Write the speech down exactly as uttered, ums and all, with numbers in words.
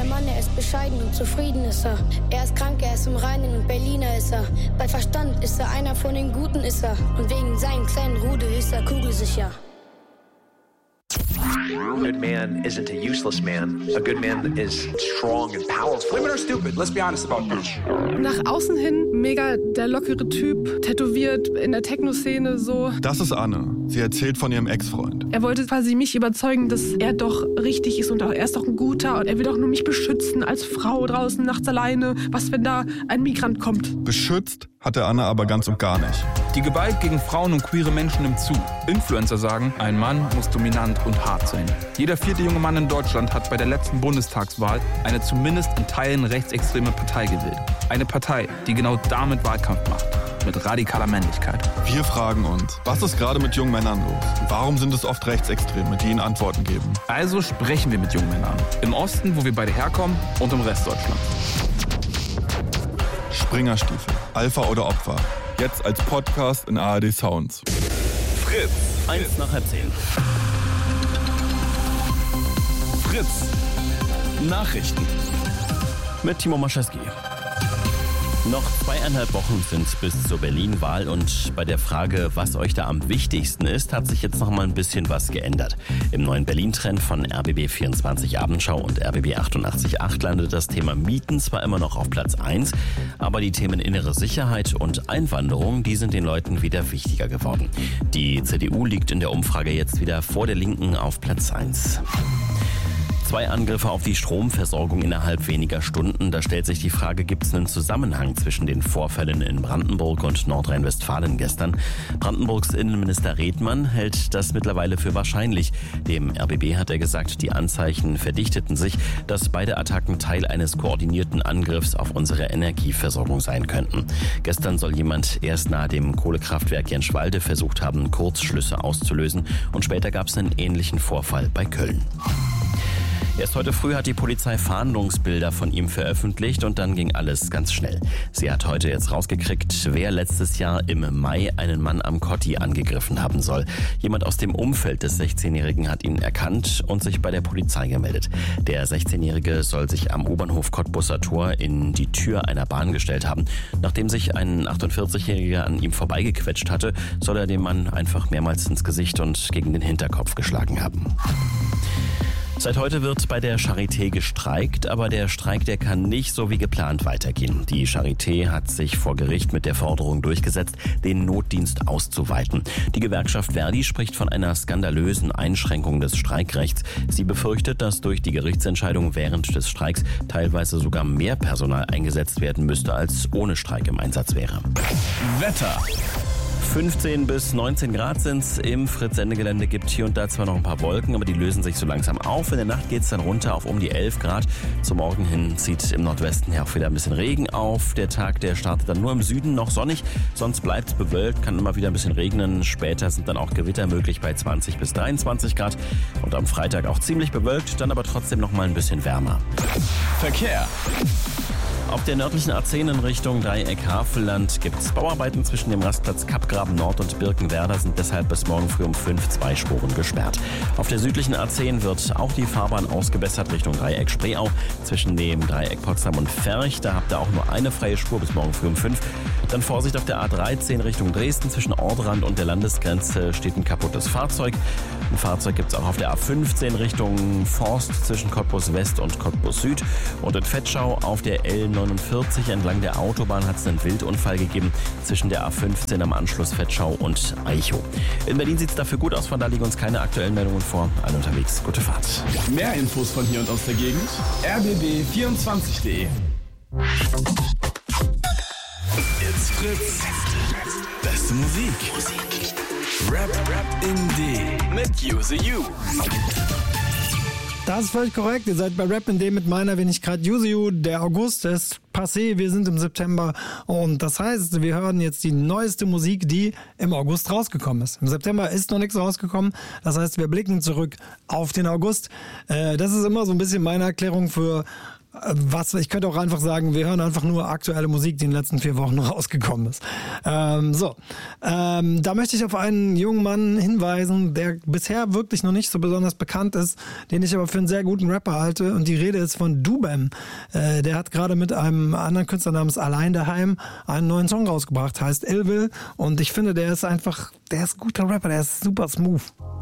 ein Mann, er ist bescheiden und zufrieden ist er. Er ist krank, er ist im Reinen und Berliner ist er. Bei Verstand ist er einer von den Guten ist er. Und wegen seinen kleinen Rudel ist er kugelsicher. A good man isn't a useless man. A good man is strong and powerful. Women are stupid, let's be honest about this. Nach außen hin mega der lockere Typ, tätowiert in der Techno-Szene so. Das ist Anne. Sie erzählt von ihrem Ex-Freund. Er wollte quasi mich überzeugen, dass er doch richtig ist und auch, er ist doch ein Guter und er will doch nur mich beschützen als Frau draußen nachts alleine. Was, wenn da ein Migrant kommt? Beschützt hatte Anne aber ganz und gar nicht. Die Gewalt gegen Frauen und queere Menschen nimmt zu. Influencer sagen, ein Mann muss dominant und hart sein. Jeder vierte junge Mann in Deutschland hat bei der letzten Bundestagswahl eine zumindest in Teilen rechtsextreme Partei gewählt. Eine Partei, die genau damit Wahlkampf macht. Mit radikaler Männlichkeit. Wir fragen uns, was ist gerade mit jungen Männern los? Warum sind es oft Rechtsextreme, die ihnen Antworten geben? Also sprechen wir mit jungen Männern. Im Osten, wo wir beide herkommen, und im Rest Deutschlands. Springerstiefel, Alpha oder Opfer. Jetzt als Podcast in A R D Sounds. Fritz. Eins nach halb zehn. Fritz. Nachrichten. Mit Timo Maschewski. Noch zweieinhalb Wochen sind bis zur Berlin-Wahl und bei der Frage, was euch da am wichtigsten ist, hat sich jetzt noch mal ein bisschen was geändert. Im neuen Berlin-Trend von R B B vierundzwanzig Abendschau und R B B achtundachtzig Komma acht landet das Thema Mieten zwar immer noch auf Platz eins, aber die Themen innere Sicherheit und Einwanderung, die sind den Leuten wieder wichtiger geworden. Die C D U liegt in der Umfrage jetzt wieder vor der Linken auf Platz eins. Zwei Angriffe auf die Stromversorgung innerhalb weniger Stunden. Da stellt sich die Frage, gibt es einen Zusammenhang zwischen den Vorfällen in Brandenburg und Nordrhein-Westfalen gestern? Brandenburgs Innenminister Redmann hält das mittlerweile für wahrscheinlich. Dem R B B hat er gesagt, die Anzeichen verdichteten sich, dass beide Attacken Teil eines koordinierten Angriffs auf unsere Energieversorgung sein könnten. Gestern soll jemand erst nahe dem Kohlekraftwerk Jenschwalde versucht haben, Kurzschlüsse auszulösen. Und später gab es einen ähnlichen Vorfall bei Köln. Erst heute früh hat die Polizei Fahndungsbilder von ihm veröffentlicht und dann ging alles ganz schnell. Sie hat heute jetzt rausgekriegt, wer letztes Jahr im Mai einen Mann am Kotti angegriffen haben soll. Jemand aus dem Umfeld des sechzehnjährigen hat ihn erkannt und sich bei der Polizei gemeldet. Der sechzehnjährige soll sich am U-Bahnhof Cottbusser Tor in die Tür einer Bahn gestellt haben. Nachdem sich ein achtundvierzigjähriger an ihm vorbeigequetscht hatte, soll er den Mann einfach mehrmals ins Gesicht und gegen den Hinterkopf geschlagen haben. Seit heute wird bei der Charité gestreikt, aber der Streik, der kann nicht so wie geplant weitergehen. Die Charité hat sich vor Gericht mit der Forderung durchgesetzt, den Notdienst auszuweiten. Die Gewerkschaft Verdi spricht von einer skandalösen Einschränkung des Streikrechts. Sie befürchtet, dass durch die Gerichtsentscheidung während des Streiks teilweise sogar mehr Personal eingesetzt werden müsste, als ohne Streik im Einsatz wäre. Wetter. fünfzehn bis neunzehn Grad sind's. Im Fritz-Sendegelände gibt hier und da zwar noch ein paar Wolken, aber die lösen sich so langsam auf. In der Nacht geht's dann runter auf um die elf Grad. Zum Morgen hin zieht im Nordwesten ja auch wieder ein bisschen Regen auf. Der Tag, der startet dann nur im Süden noch sonnig, sonst bleibt's bewölkt, kann immer wieder ein bisschen regnen. Später sind dann auch Gewitter möglich bei zwanzig bis dreiundzwanzig Grad. Und am Freitag auch ziemlich bewölkt, dann aber trotzdem noch mal ein bisschen wärmer. Verkehr. Auf der nördlichen A zehn in Richtung Dreieck-Havelland gibt es Bauarbeiten zwischen dem Rastplatz Kappgraben Nord und Birkenwerder, sind deshalb bis morgen früh um fünf zwei Spuren gesperrt. Auf der südlichen A zehn wird auch die Fahrbahn ausgebessert Richtung Dreieck Spreeau zwischen dem Dreieck Potsdam und Ferch. Da habt ihr auch nur eine freie Spur bis morgen früh um fünf. Dann Vorsicht auf der A dreizehn Richtung Dresden. Zwischen Ordrand und der Landesgrenze steht ein kaputtes Fahrzeug. Ein Fahrzeug gibt es auch auf der A fünfzehn Richtung Forst zwischen Cottbus West und Cottbus Süd. Und in Vetschau auf der L neunundvierzig entlang der Autobahn hat es einen Wildunfall gegeben zwischen der A fünfzehn am Anschluss Vetschau und Eichow. In Berlin sieht es dafür gut aus, von da liegen uns keine aktuellen Meldungen vor. Alle unterwegs, gute Fahrt. Mehr Infos von hier und aus der Gegend. R B B vierundzwanzig punkt de. It's Fritz. Beste Musik. Rap, Rap in D. Mit Use You. Das ist völlig korrekt. Ihr seid bei Rap in D mit meiner Wenigkeit Use You. Der August ist passé. Wir sind im September. Und das heißt, wir hören jetzt die neueste Musik, die im August rausgekommen ist. Im September ist noch nichts rausgekommen. Das heißt, wir blicken zurück auf den August. Äh, das ist immer so ein bisschen meine Erklärung für was, ich könnte auch einfach sagen, wir hören einfach nur aktuelle Musik, die in den letzten vier Wochen rausgekommen ist. Ähm, so, ähm, da möchte ich auf einen jungen Mann hinweisen, der bisher wirklich noch nicht so besonders bekannt ist, den ich aber für einen sehr guten Rapper halte, und die Rede ist von Dubem. Äh, der hat gerade mit einem anderen Künstler namens Allein daheim einen neuen Song rausgebracht, heißt Illville, und ich finde, der ist einfach, der ist ein guter Rapper, der ist super smooth.